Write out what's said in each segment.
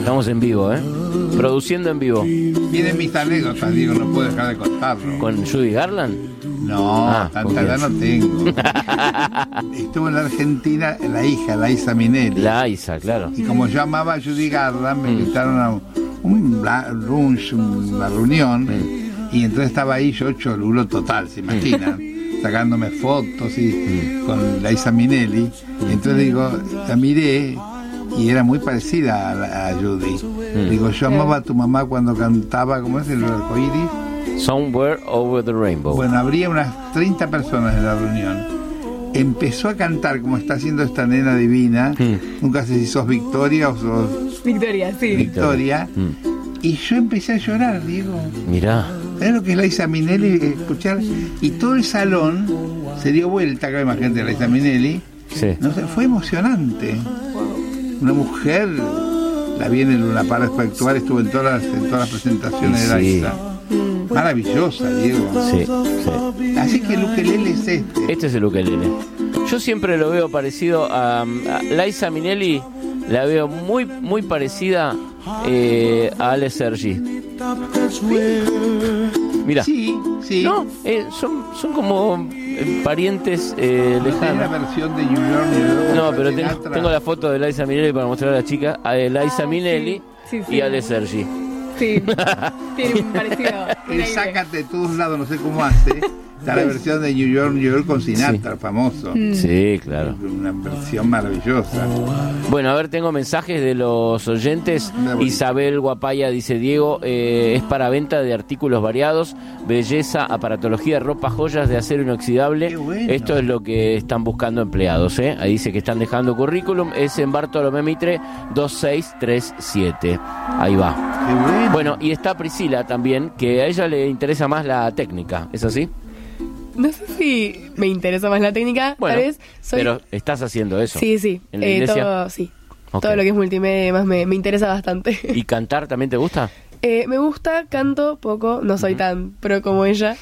Estamos en vivo, produciendo en vivo. Miren mis anécdotas, Diego, no puedo dejar de contarlo. ¿Con Judy Garland? No, tanta edad no tengo. Estuvo en la Argentina la hija, la Isa Minelli. La Isa, claro. Y como yo amaba a Judy Garland, me invitaron a un lunch, una reunión, y entonces estaba ahí yo cholulo total, ¿se imaginan? Sacándome fotos y con la Isa Minelli. Entonces digo, la miré y era muy parecida a Judy. Digo, yo amaba a tu mamá cuando cantaba, ¿cómo es el arcoíris? Somewhere Over the Rainbow. Bueno, habría unas 30 personas en la reunión. Empezó a cantar como está haciendo esta nena divina. Nunca sé si sos Victoria o sos... Victoria, sí. Victoria. Y yo empecé a llorar, Diego. Mirá. ¿Sabes lo que es la Isa Minelli? Escuchar. Y todo el salón se dio vuelta, acá imagínate la Isa Minelli. Sí. No sé, fue emocionante. Una mujer, la vi en el Luna Park Espectral, estuvo en todas las presentaciones de la Isa. Maravillosa, Diego. Sí, sí. Así que el ukelele es este. Este es el ukelele. Yo siempre lo veo parecido a Liza Minnelli, la veo muy, muy parecida a Ale Sergi. Mira. Sí, sí. No, son como parientes lejanos. ¿No la versión de New York? No, pero tengo la foto de Liza Minnelli para mostrar a la chica, a Liza Minnelli y Ale Sergi. Sí, tiene un parecido. El sácate de todos lados, no sé cómo hace. Está la versión de New York con Sinatra, famoso. Sí, claro. Una versión maravillosa. Bueno, a ver, tengo mensajes de los oyentes. Isabel Guapaya dice, Diego, es para venta de artículos variados, belleza, aparatología, ropa, joyas de acero inoxidable. Qué bueno. Esto es lo que están buscando empleados, ¿eh? Ahí dice que están dejando currículum. Es en Bartolomé Mitre 2637. Ahí va. Qué bueno. Bueno, y está Priscila también, que a ella le interesa más la técnica. ¿Es así? No sé si me interesa más la técnica, Bueno, tal vez. pero estás haciendo eso. Sí, sí. ¿En la iglesia? Todo, sí. Okay. Todo lo que es multimedia y demás me interesa bastante. ¿Y cantar también te gusta? Me gusta, canto poco, no soy tan pro como ella.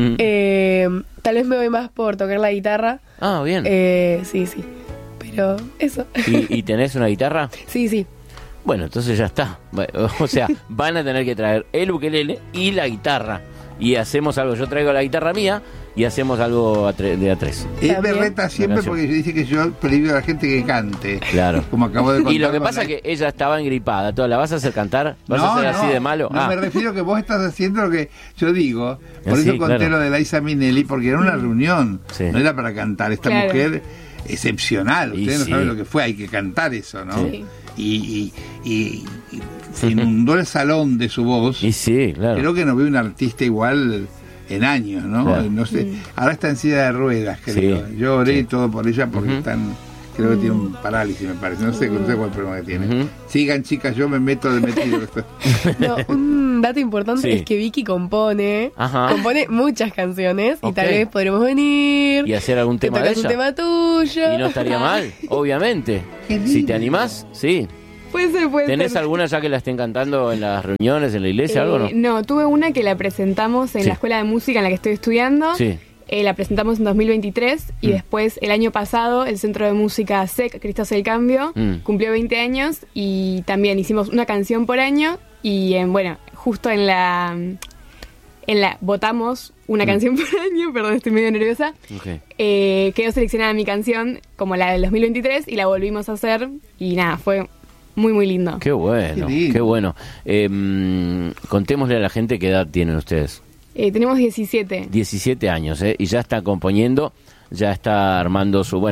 Tal vez me voy más por tocar la guitarra. Ah, bien. Sí, sí. Pero eso. ¿Y tenés una guitarra? Sí, sí. Bueno, entonces ya está. O sea, van a tener que traer el ukelele y la guitarra. Y hacemos algo. Yo traigo la guitarra mía y hacemos algo de A3. Él me reta siempre porque dice que yo prohíbo a la gente que cante. Claro. Como acabo de contar. Y lo que pasa es que ella estaba engripada. ¿La vas a hacer cantar? ¿Vas a hacer así de malo? No, me refiero que vos estás haciendo lo que yo digo. Por eso conté lo de la Liza Minnelli, porque era una reunión. Sí. No era para cantar. Esta mujer excepcional. Ustedes no saben lo que fue. Hay que cantar eso, ¿no? Sí. Y se inundó el salón de su voz. Y sí, claro. Creo que no veo un artista igual en años, ¿no? Claro. No sé. Ahora está en silla de ruedas, creo. Sí. Yo oré todo por ella porque creo que tiene un parálisis, me parece. No sé cuál es el problema que tiene. Sigan, chicas, yo me meto de metido. No, un dato importante es que Vicky compone muchas canciones y tal vez podremos venir y hacer algún tema de ella. Un tema tuyo. Y no estaría mal, obviamente. Si te animás, sí. Puede ser. ¿Tenés alguna ya que la estén cantando en las reuniones, en la iglesia, algo no? No, tuve una que la presentamos en la escuela de música en la que estoy estudiando. Sí. La presentamos en 2023 y después el año pasado el Centro de Música SEC, Cristo hace el Cambio, cumplió 20 años y también hicimos una canción por año y justo en la votamos una canción por año, perdón, estoy medio nerviosa. Quedó seleccionada mi canción como la del 2023 y la volvimos a hacer y nada, fue muy muy lindo. Qué bueno, qué bueno. Contémosle a la gente qué edad tienen ustedes. Tenemos 17. 17 años, y ya está componiendo, ya está armando su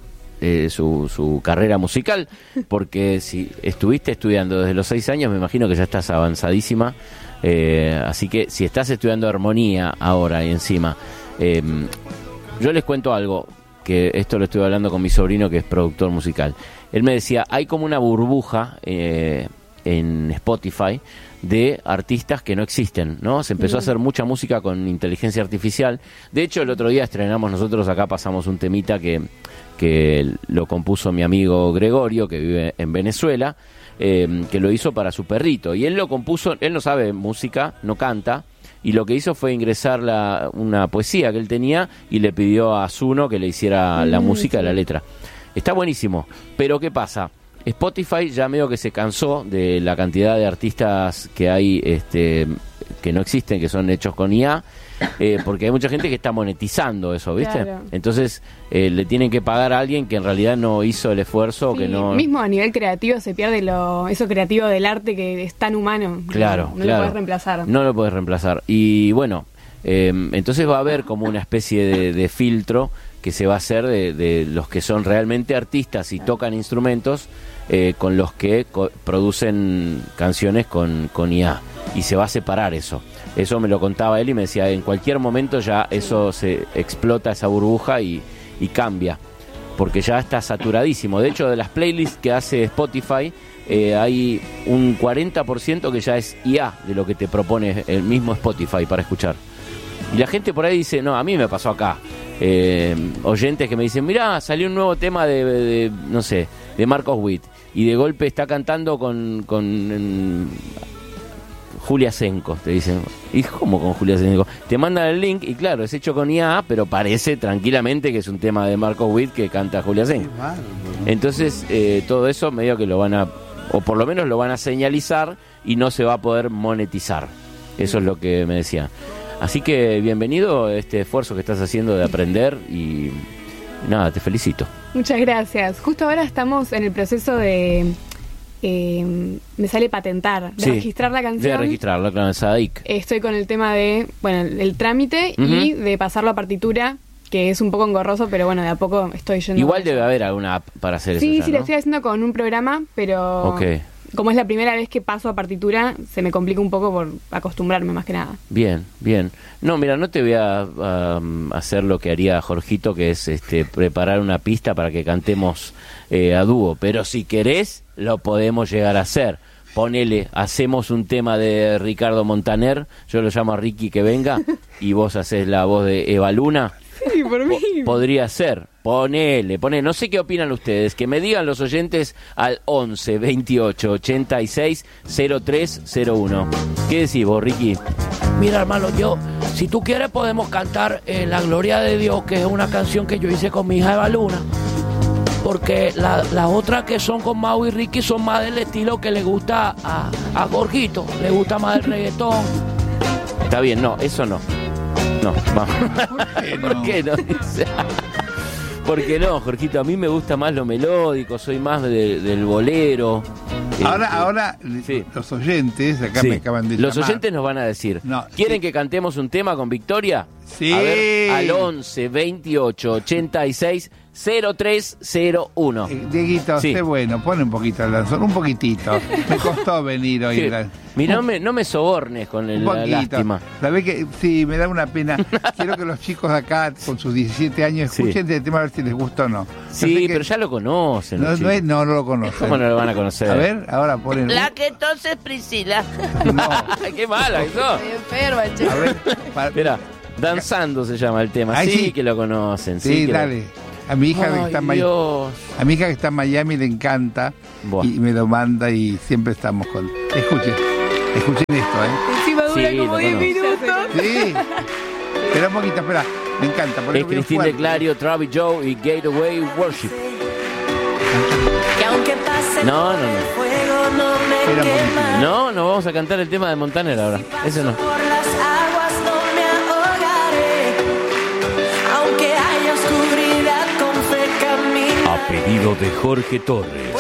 carrera musical, porque si estuviste estudiando desde los 6 años, me imagino que ya estás avanzadísima, así que si estás estudiando armonía ahora y encima, yo les cuento algo, que esto lo estoy hablando con mi sobrino que es productor musical. Él me decía, hay como una burbuja en Spotify de artistas que no existen, ¿no? Se empezó a hacer mucha música con inteligencia artificial. De hecho, el otro día estrenamos nosotros, acá pasamos un temita que lo compuso mi amigo Gregorio, que vive en Venezuela, que lo hizo para su perrito. Y él lo compuso, él no sabe música, no canta, y lo que hizo fue ingresar una poesía que él tenía y le pidió a Zuno que le hiciera la música y la letra. Está buenísimo, pero ¿qué pasa? Spotify ya medio que se cansó de la cantidad de artistas que hay que no existen, que son hechos con IA, porque hay mucha gente que está monetizando eso, ¿viste? Claro. Entonces le tienen que pagar a alguien que en realidad no hizo el esfuerzo, que no... Mismo a nivel creativo se pierde eso creativo del arte que es tan humano. Claro, no lo puedes reemplazar. No lo puedes reemplazar. Y bueno, entonces va a haber como una especie de filtro que se va a hacer de los que son realmente artistas y tocan instrumentos con los que producen canciones con IA. Y se va a separar eso. Eso me lo contaba él y me decía, en cualquier momento ya eso se explota, esa burbuja y cambia, porque ya está saturadísimo. De hecho, de las playlists que hace Spotify, hay un 40% que ya es IA de lo que te propone el mismo Spotify para escuchar. Y la gente por ahí dice, no, a mí me pasó acá. Oyentes que me dicen, mirá, salió un nuevo tema de no sé, de Marcos Witt, y de golpe está cantando con Julia Senko, te dicen. ¿Y cómo con Julia Senko? Te mandan el link y claro, es hecho con IA, pero parece tranquilamente que es un tema de Marcos Witt que canta Julia Senko. Entonces, todo eso medio que lo van a, o por lo menos lo van a señalizar y no se va a poder monetizar. Eso es lo que me decían. Así que bienvenido a este esfuerzo que estás haciendo de aprender y nada, te felicito. Muchas gracias. Justo ahora estamos en el proceso de... me sale patentar, de registrar la canción. De registrarla, claro, en SADIC. Estoy con el tema de, el trámite y de pasarlo a partitura, que es un poco engorroso, pero bueno, de a poco estoy yendo. Igual debe haber alguna app para hacer eso. Sí, ya, sí, ¿no? lo estoy haciendo con un programa, pero como es la primera vez que paso a partitura, se me complica un poco por acostumbrarme más que nada. Bien, bien. No, mira, no te voy a hacer lo que haría Jorgito, que es preparar una pista para que cantemos a dúo, pero si querés, lo podemos llegar a hacer. Ponele, hacemos un tema de Ricardo Montaner, yo lo llamo a Ricky que venga, y vos haces la voz de Eva Luna. Sí, por mí. Podría ser. Ponele. No sé qué opinan ustedes. Que me digan los oyentes al 11 28 86 0301. ¿Qué decís vos, Ricky? Mira, hermano, si tú quieres podemos cantar La Gloria de Dios, que es una canción que yo hice con mi hija Eva Luna. Porque las otras que son con Mau y Ricky son más del estilo que le gusta a Jorgito. Le gusta más el reggaetón. Está bien, no, eso no. No, vamos. ¿Por qué no? ¿Por qué no, Jorgito? A mí me gusta más lo melódico, soy más del bolero. Ahora sí. Los oyentes acá me acaban de los llamar. oyentes nos van a decir, ¿quieren que cantemos un tema con Victoria? Sí. A ver, al 11 28 86 0301. Dieguito, sé bueno, pone un poquito el danzón, un poquitito. Me costó venir hoy. Mirá, no me sobornes con la lástima. ¿Sabés que sí, me da una pena? Quiero que los chicos de acá, con sus 17 años, escuchen este tema a ver si les gusta o no. Sí, pero ya lo conocen. No lo conocen. ¿Cómo no lo van a conocer? A ver, ahora ponen. La que entonces Priscila. No. Ay, qué mala eso. Estoy enferma, che. A ver, Espera, Danzando se llama el tema. Ay, sí, que lo conocen. Sí, dale. A mi hija que está en mi hija que está en Miami le encanta y me lo manda y siempre estamos con. Escuchen esto, Encima dura como 10 minutos. Sí. Espera un poquito, espera. Me encanta. Es Cristina de Clario, Travis Joe y Gateway Worship. No. No vamos a cantar el tema de Montaner ahora. Ese no. A pedido de Jorge Torres.